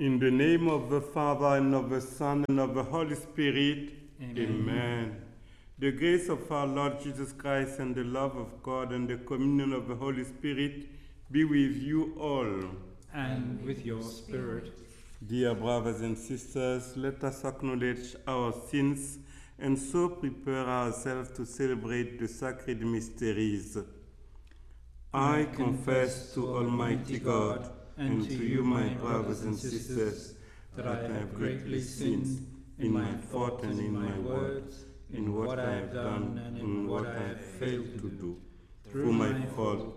In the name of the Father, and of the Son, and of the Holy Spirit, Amen. The grace of our Lord Jesus Christ, and the love of God, and the communion of the Holy Spirit be with you all. And with your spirit. Dear brothers and sisters, let us acknowledge our sins and so prepare ourselves to celebrate the sacred mysteries. I confess to Almighty God and to you, my brothers and sisters, that I have greatly sinned in my thought and in my words, in what I have done and in what I have failed to do, through my fault,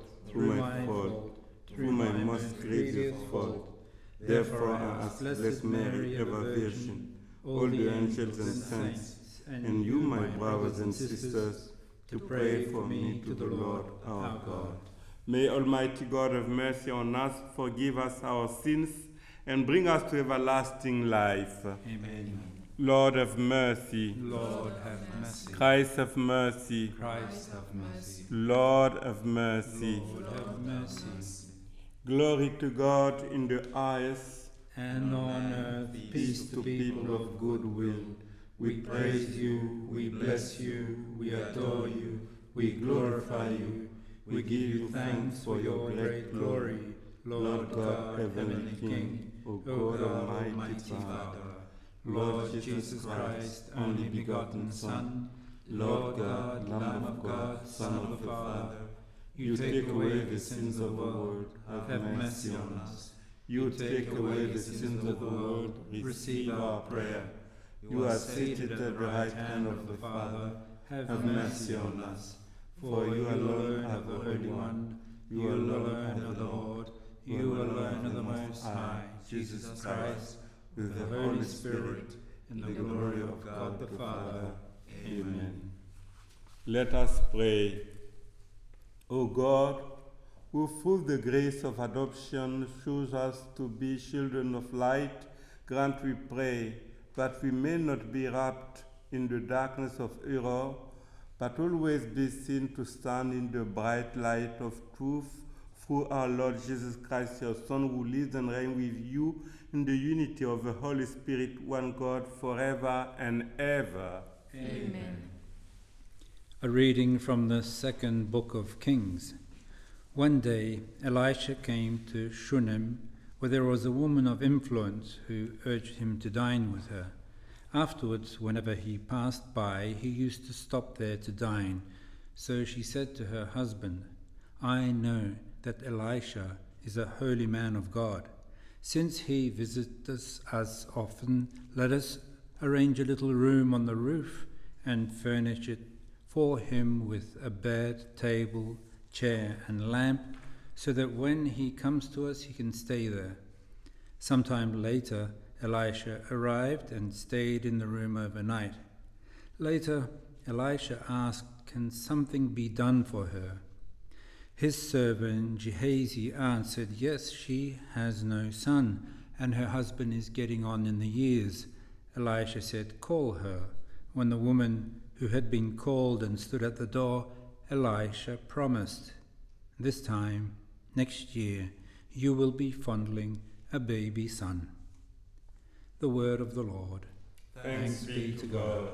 through my most grievous fault. Therefore I ask Blessed Mary, ever Virgin, all the angels and saints, and you, my brothers and sisters, to pray for me to the Lord our God. May Almighty God have mercy on us, forgive us our sins, and bring us to everlasting life. Amen. Lord have mercy. Lord have mercy. Christ have mercy. Christ have mercy. Lord have mercy. Lord have mercy. Glory to God in the highest, And on earth peace to people of good will. We praise you, we bless you, we adore you, we glorify you. We give you thanks for your great glory, Lord God, Heavenly King, O God, Almighty Father. Lord Jesus Christ, only begotten Son, Lord God, Lamb of God, Son of the Father. You take away the sins of the world, have mercy on us. You take away the sins of the world, receive our prayer. You are seated at the right hand of the Father, have mercy on us. For you alone are the Holy One, you alone are the Lord, you alone are the Most High, Jesus Christ, with the Holy Spirit, in the glory of God the Father. Amen. Let us pray. O God, who through the grace of adoption shows us to be children of light, grant, we pray, that we may not be wrapped in the darkness of error, but always be seen to stand in the bright light of truth, through our Lord Jesus Christ, your Son, who lives and reigns with you in the unity of the Holy Spirit, one God, forever and ever. Amen. A reading from the second book of Kings. One day Elisha came to Shunem, where there was a woman of influence who urged him to dine with her. Afterwards, whenever he passed by, he used to stop there to dine. So she said to her husband, I know that Elisha is a holy man of God. Since he visits us often, let us arrange a little room on the roof and furnish it for him with a bed, table, chair, and lamp, so that when he comes to us, he can stay there. Sometime later, Elisha arrived and stayed in the room overnight. Later, Elisha asked, Can something be done for her? His servant Gehazi answered, Yes, she has no son, and her husband is getting on in the years. Elisha said, Call her. When the woman who had been called and stood at the door, Elisha promised, This time, next year, you will be fondling a baby son. The word of the Lord. Thanks be to God.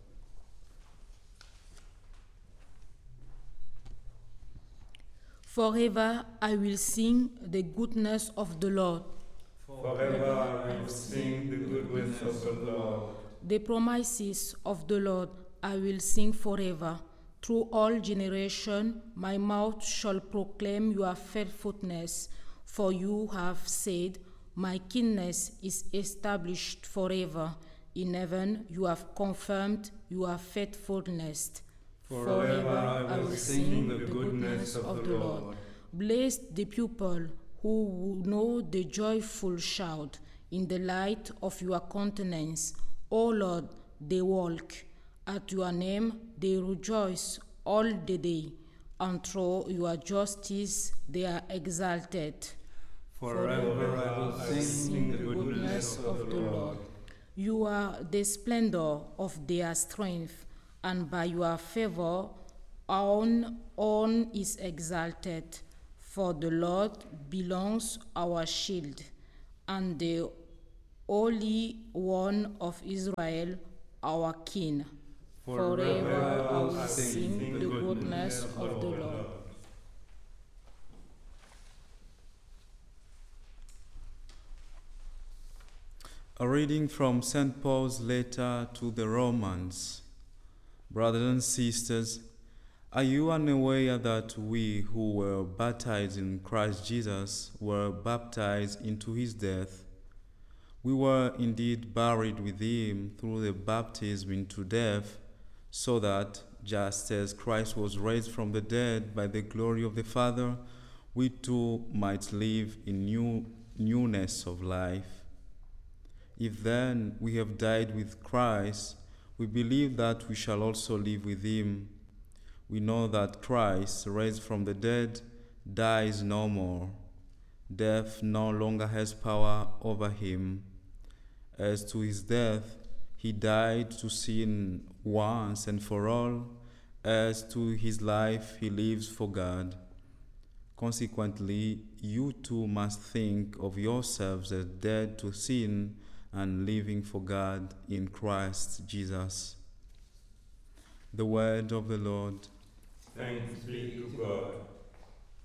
Forever I will sing the goodness of the Lord. Forever I will sing the goodness of the Lord. The promises of the Lord I will sing forever. Through all generations, my mouth shall proclaim your faithfulness. For you have said, My kindness is established forever. In heaven you have confirmed your faithfulness. Forever I will sing the goodness of the Lord. Bless the people who know the joyful shout in the light of your countenance. O Lord, they walk. At your name they rejoice all the day, and through your justice they are exalted. Forever I will sing the goodness of the Lord. You are the splendor of their strength, and by your favor on is exalted. For the Lord belongs our shield, and the Holy One of Israel, our King. Forever I will sing the goodness of the Lord. A reading from St. Paul's letter to the Romans. Brothers and sisters, are you unaware that we who were baptized in Christ Jesus were baptized into his death? We were indeed buried with him through the baptism into death, so that, just as Christ was raised from the dead by the glory of the Father, we too might live in newness of life. If then we have died with Christ, we believe that we shall also live with him. We know that Christ, raised from the dead, dies no more. Death no longer has power over him. As to his death, he died to sin once and for all. As to his life, he lives for God. Consequently, you too must think of yourselves as dead to sin and living for God in Christ Jesus. The word of the Lord. Thanks be to God.